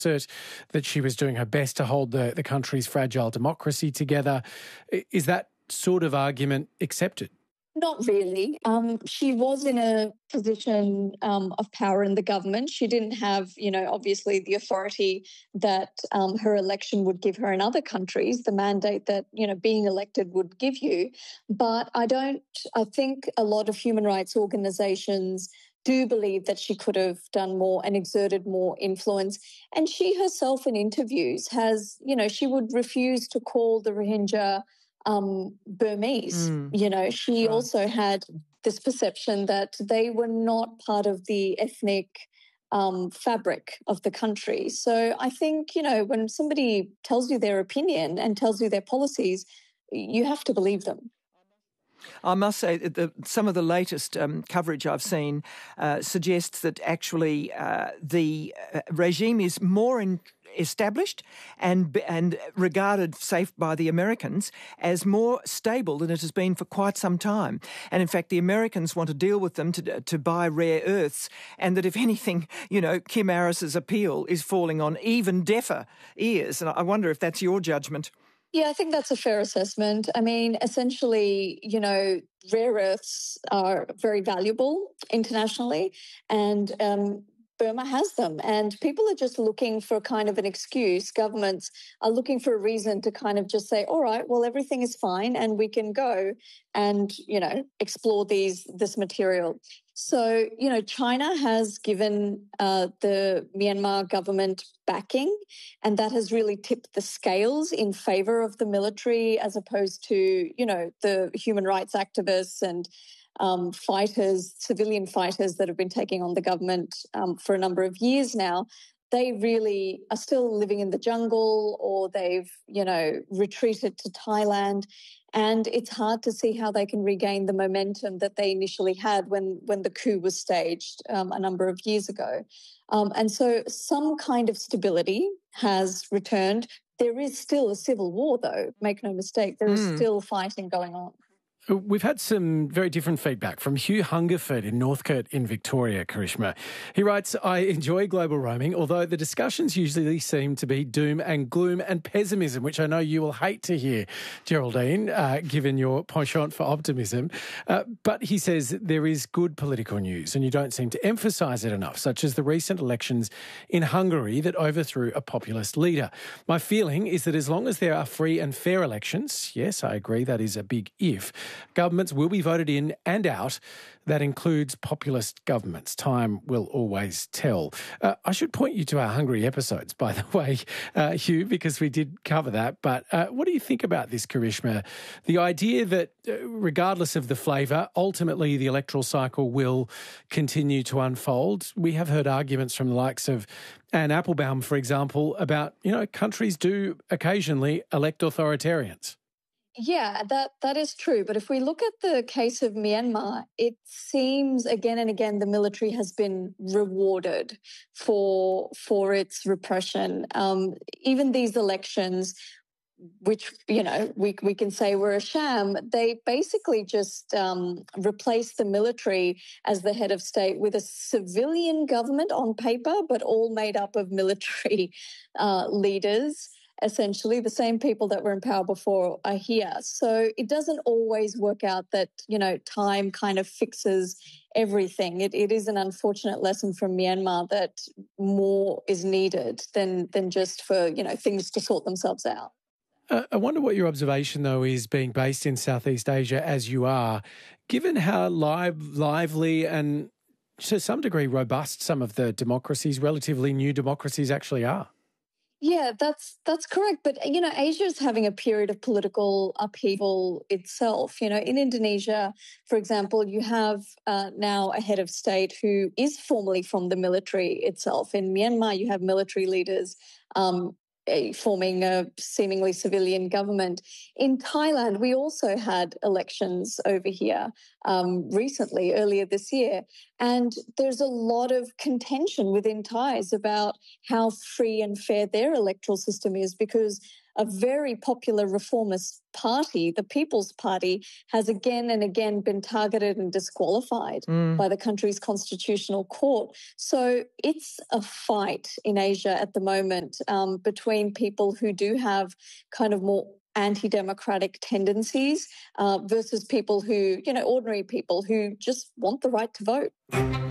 assert that she was doing her best to hold the country's fragile democracy together. Is that sort of argument accepted? Not really. She was in a position of power in the government. She didn't have, obviously the authority that her election would give her in other countries, the mandate that, being elected would give you. But I think a lot of human rights organisations do believe that she could have done more and exerted more influence. And she herself in interviews has, she would refuse to call the Rohingya Burmese. She also had this perception that they were not part of the ethnic fabric of the country. So I think, when somebody tells you their opinion and tells you their policies, you have to believe them. I must say that some of the latest coverage I've seen suggests that actually the regime is more established and regarded, safe by the Americans, as more stable than it has been for quite some time. And in fact, the Americans want to deal with them to buy rare earths, and that if anything, Kim Harris's appeal is falling on even deafer ears. And I wonder if that's your judgment. Yeah, I think that's a fair assessment. I mean, essentially, rare earths are very valuable internationally, and Burma has them. And people are just looking for kind of an excuse. Governments are looking for a reason to kind of just say, all right, well, everything is fine and we can go and, explore this material. So, China has given the Myanmar government backing, and that has really tipped the scales in favour of the military as opposed to, the human rights activists and fighters, civilian fighters that have been taking on the government for a number of years now. They really are still living in the jungle, or they've, retreated to Thailand. And it's hard to see how they can regain the momentum that they initially had when the coup was staged a number of years ago. And so some kind of stability has returned. There is still a civil war, though, make no mistake. There is still fighting going on. We've had some very different feedback from Hugh Hungerford in Northcote in Victoria, Karishma. He writes, I enjoy global roaming, although the discussions usually seem to be doom and gloom and pessimism, which I know you will hate to hear, Geraldine, given your penchant for optimism. But he says there is good political news, and you don't seem to emphasise it enough, such as the recent elections in Hungary that overthrew a populist leader. My feeling is that as long as there are free and fair elections, yes, I agree, that is a big if, governments will be voted in and out. That includes populist governments. Time will always tell. I should point you to our Hungary episodes, by the way, Hugh, because we did cover that. But what do you think about this, Karishma? The idea that regardless of the flavour, ultimately the electoral cycle will continue to unfold. We have heard arguments from the likes of Anne Applebaum, for example, about, countries do occasionally elect authoritarians. Yeah, that is true. But if we look at the case of Myanmar, it seems again and again the military has been rewarded for its repression. Even these elections, which, we can say were a sham, they basically just replaced the military as the head of state with a civilian government on paper, but all made up of military leaders. Essentially, the same people that were in power before are here. So it doesn't always work out that, time kind of fixes everything. It is an unfortunate lesson from Myanmar that more is needed than just for, things to sort themselves out. I wonder what your observation, though, is being based in Southeast Asia as you are, given how lively and to some degree robust some of the democracies, relatively new democracies actually are. Yeah, that's correct. But, Asia is having a period of political upheaval itself. In Indonesia, for example, you have now a head of state who is formally from the military itself. In Myanmar, you have military leaders forming a seemingly civilian government. In Thailand, we also had elections over here recently, earlier this year, and there's a lot of contention within Thais about how free and fair their electoral system is, because a very popular reformist party, the People's Party, has again and again been targeted and disqualified by the country's constitutional court. So it's a fight in Asia at the moment between people who do have kind of more anti-democratic tendencies versus people who, ordinary people who just want the right to vote.